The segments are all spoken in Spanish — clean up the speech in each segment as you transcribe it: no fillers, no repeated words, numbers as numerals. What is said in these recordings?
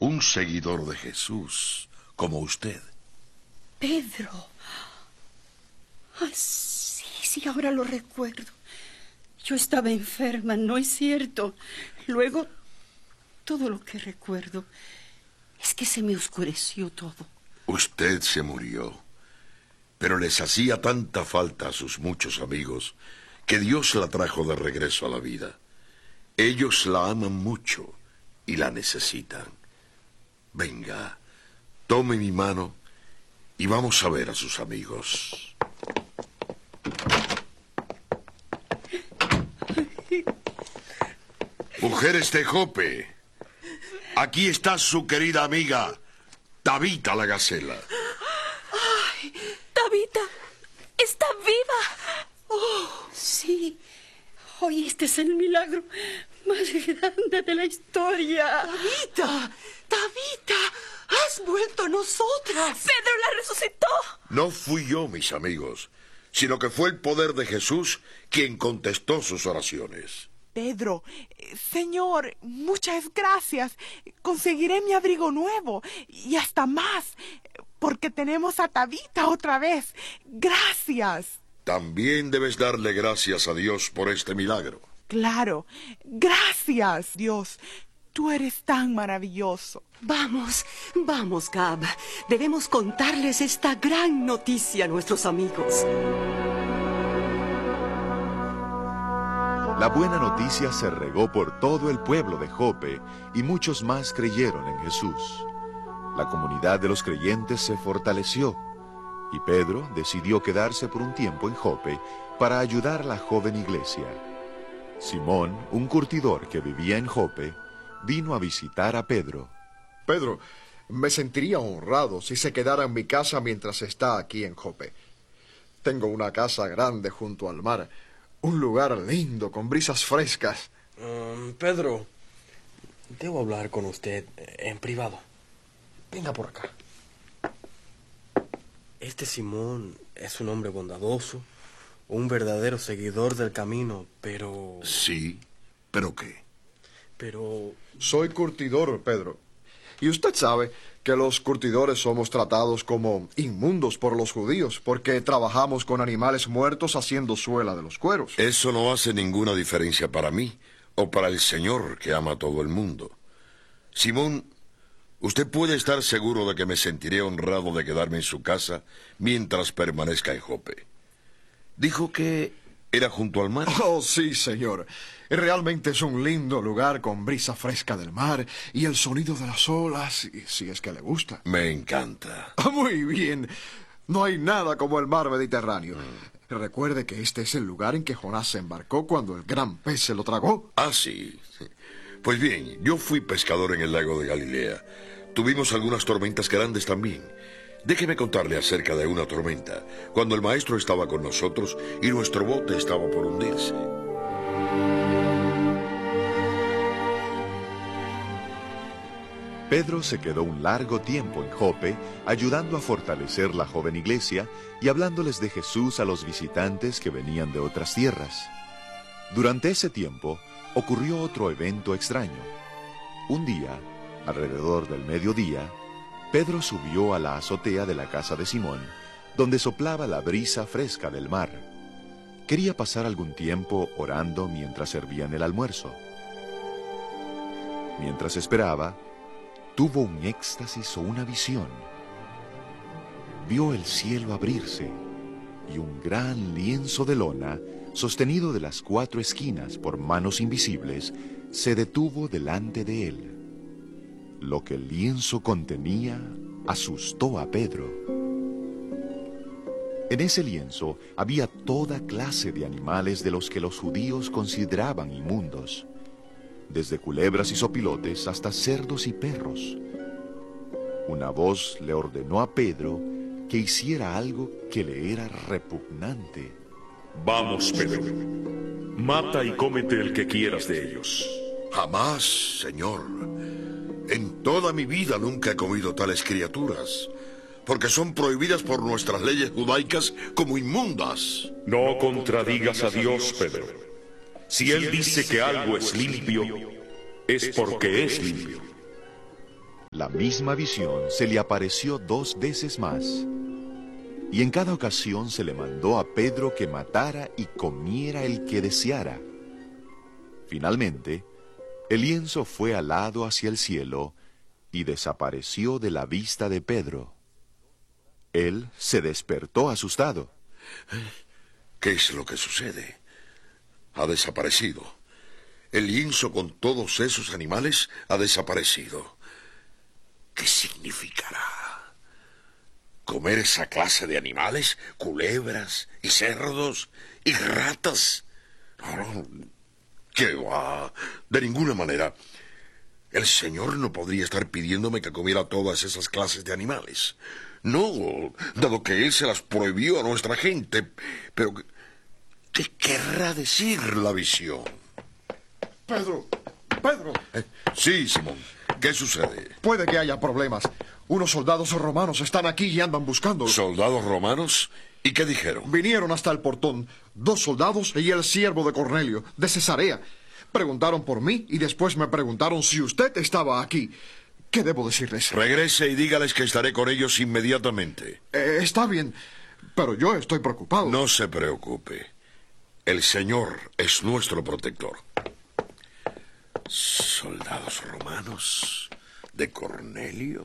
Un seguidor de Jesús, como usted. Pedro. Ah, sí, ahora lo recuerdo. Yo estaba enferma, ¿no es cierto? Luego, todo lo que recuerdo es que se me oscureció todo. Usted se murió, pero les hacía tanta falta a sus muchos amigos que Dios la trajo de regreso a la vida. Ellos la aman mucho y la necesitan. Venga, tome mi mano y vamos a ver a sus amigos. Mujeres de Jope, aquí está su querida amiga, Tabita la Gacela. ¡Ay! ¡Tabita! ¡Está viva! ¡Oh, sí! Hoy este es el milagro más grande de la historia. ¡Tabita! ¡Tabita! ¡Has vuelto a nosotras! ¡Pedro la resucitó! No fui yo, mis amigos, sino que fue el poder de Jesús quien contestó sus oraciones. Pedro, Señor, muchas gracias. Conseguiré mi abrigo nuevo y hasta más, porque tenemos a Tabita otra vez. Gracias. También debes darle gracias a Dios por este milagro. Claro, gracias, Dios. Tú eres tan maravilloso. Vamos, vamos, Gab. Debemos contarles esta gran noticia a nuestros amigos. La buena noticia se regó por todo el pueblo de Jope y muchos más creyeron en Jesús. La comunidad de los creyentes se fortaleció y Pedro decidió quedarse por un tiempo en Jope para ayudar a la joven iglesia. Simón, un curtidor que vivía en Jope, vino a visitar a Pedro. Pedro, me sentiría honrado si se quedara en mi casa mientras está aquí en Jope. Tengo una casa grande junto al mar. Un lugar lindo, con brisas frescas. Pedro, debo hablar con usted en privado. Venga por acá. Este Simón es un hombre bondadoso, un verdadero seguidor del camino, pero... Sí, ¿pero qué? Pero... Soy curtidor, Pedro. Y usted sabe que los curtidores somos tratados como inmundos por los judíos, porque trabajamos con animales muertos haciendo suela de los cueros. Eso no hace ninguna diferencia para mí o para el Señor que ama a todo el mundo. Simón, usted puede estar seguro de que me sentiré honrado de quedarme en su casa mientras permanezca en Jope. Dijo que era junto al mar. Oh, sí, señor. Realmente es un lindo lugar con brisa fresca del mar y el sonido de las olas, si es que le gusta. Me encanta. Muy bien. No hay nada como el mar Mediterráneo. Recuerde que este es el lugar en que Jonás se embarcó cuando el gran pez se lo tragó. Ah, sí. Pues bien, yo fui pescador en el lago de Galilea. Tuvimos algunas tormentas grandes también. Déjeme contarle acerca de una tormenta, cuando el maestro estaba con nosotros y nuestro bote estaba por hundirse. Pedro se quedó un largo tiempo en Jope, ayudando a fortalecer la joven iglesia y hablándoles de Jesús a los visitantes que venían de otras tierras. Durante ese tiempo, ocurrió otro evento extraño. Un día, alrededor del mediodía, Pedro subió a la azotea de la casa de Simón, donde soplaba la brisa fresca del mar. Quería pasar algún tiempo orando mientras servían el almuerzo. Mientras esperaba, tuvo un éxtasis o una visión. Vio el cielo abrirse y un gran lienzo de lona, sostenido de las 4 esquinas por manos invisibles, se detuvo delante de él. Lo que el lienzo contenía asustó a Pedro. En ese lienzo había toda clase de animales de los que los judíos consideraban inmundos, desde culebras y zopilotes hasta cerdos y perros. Una voz le ordenó a Pedro que hiciera algo que le era repugnante. Vamos, Pedro. Mata y cómete el que quieras de ellos. Jamás, Señor. En toda mi vida nunca he comido tales criaturas, porque son prohibidas por nuestras leyes judaicas como inmundas. No contradigas a Dios, Pedro. Si Él dice que algo es limpio, es porque es limpio. la misma visión se le apareció 2 veces más. Y en cada ocasión se le mandó a Pedro que matara y comiera el que deseara. Finalmente, el lienzo fue alado hacia el cielo y desapareció de la vista de Pedro. Él se despertó asustado. ¿Qué es lo que sucede? Ha desaparecido. El lienzo con todos esos animales ha desaparecido. ¿Qué significará? ¿Comer esa clase de animales? ¿Culebras y cerdos y ratas? No, ¿qué va? De ninguna manera. El Señor no podría estar pidiéndome que comiera todas esas clases de animales. No, dado que Él se las prohibió a nuestra gente. Pero, ¿qué querrá decir la visión? Pedro. Sí, Simón. ¿Qué sucede? Puede que haya problemas. Unos soldados romanos están aquí y andan buscándolo. ¿Soldados romanos? ¿Y qué dijeron? Vinieron hasta el portón. 2 soldados y el siervo de Cornelio, de Cesarea. Preguntaron por mí y después me preguntaron si usted estaba aquí. ¿Qué debo decirles? Regrese y dígales que estaré con ellos inmediatamente. Está bien, pero yo estoy preocupado. No se preocupe. El Señor es nuestro protector. ¿Soldados romanos de Cornelio?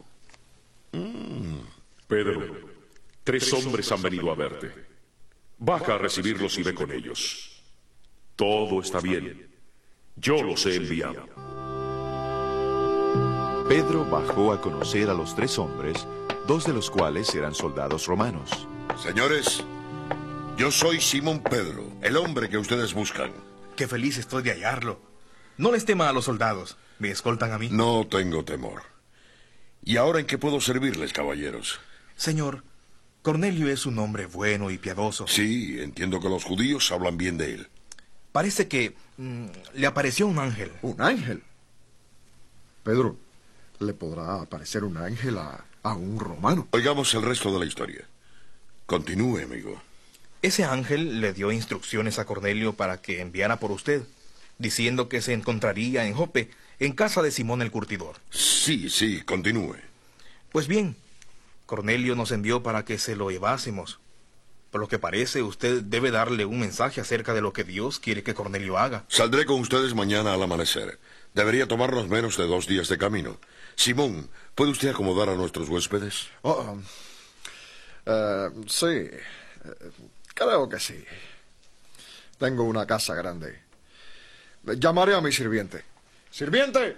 Pedro, 3 hombres han venido a verte. Baja a recibirlos y ve con ellos. Todo está bien. Yo los he enviado. Pedro bajó a conocer a los 3 hombres, 2 de los cuales eran soldados romanos. Señores, yo soy Simón Pedro, el hombre que ustedes buscan. Qué feliz estoy de hallarlo. No les tema a los soldados. ¿Me escoltan a mí? No tengo temor. ¿Y ahora en qué puedo servirles, caballeros? Señor, Cornelio es un hombre bueno y piadoso. Sí, entiendo que los judíos hablan bien de él. Parece que le apareció un ángel. ¿Un ángel? Pedro, ¿le podrá aparecer un ángel a un romano? Oigamos el resto de la historia. Continúe, amigo. Ese ángel le dio instrucciones a Cornelio para que enviara por usted, diciendo que se encontraría en Jope, en casa de Simón el curtidor. Sí, continúe. Pues bien, Cornelio nos envió para que se lo llevásemos. Por lo que parece, usted debe darle un mensaje acerca de lo que Dios quiere que Cornelio haga. Saldré con ustedes mañana al amanecer. Debería tomarnos menos de 2 días de camino. Simón, ¿puede usted acomodar a nuestros huéspedes? Sí, creo que sí. Tengo una casa grande. Llamaré a mi sirviente. ¡Sirviente!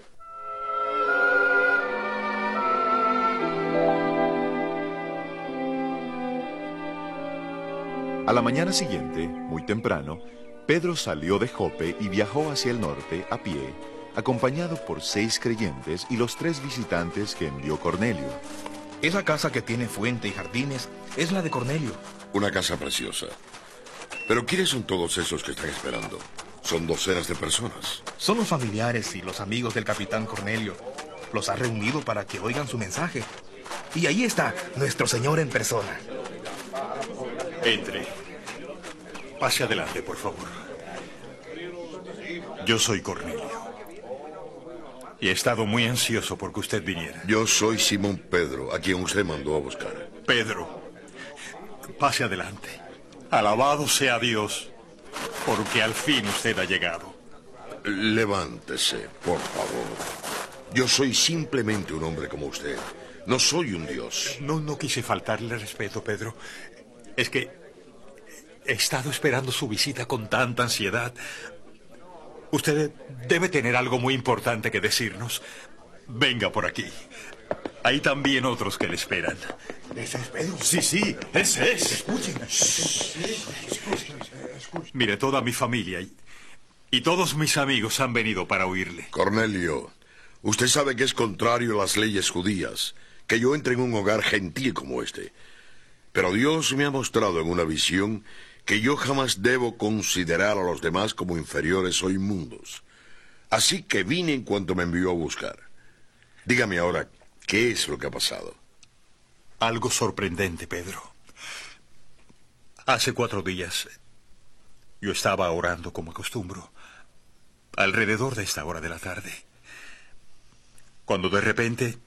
A la mañana siguiente, muy temprano, Pedro salió de Jope y viajó hacia el norte a pie, acompañado por 6 creyentes y los 3 visitantes que envió Cornelio. Esa casa que tiene fuente y jardines es la de Cornelio. Una casa preciosa. Pero ¿quiénes son todos esos que están esperando? Son docenas de personas. Son los familiares y los amigos del capitán Cornelio. Los ha reunido para que oigan su mensaje. Y ahí está nuestro Señor en persona. Entre. Pase adelante, por favor. Yo soy Cornelio. Y he estado muy ansioso porque usted viniera. Yo soy Simón Pedro, a quien usted mandó a buscar. Pedro, pase adelante. Alabado sea Dios, porque al fin usted ha llegado. Levántese, por favor. Yo soy simplemente un hombre como usted. No soy un dios. No quise faltarle respeto, Pedro. Es que he estado esperando su visita con tanta ansiedad. Usted debe tener algo muy importante que decirnos. Venga por aquí. Hay también otros que le esperan. ¿Ese es Pedro? Sí, ese es. Escuchen. Mire, toda mi familia y todos mis amigos han venido para oírle. Cornelio, usted sabe que es contrario a las leyes judías que yo entre en un hogar gentil como este. Pero Dios me ha mostrado en una visión que yo jamás debo considerar a los demás como inferiores o inmundos. Así que vine en cuanto me envió a buscar. Dígame ahora, ¿qué es lo que ha pasado? Algo sorprendente, Pedro. Hace 4 días yo estaba orando como acostumbro, alrededor de esta hora de la tarde, cuando de repente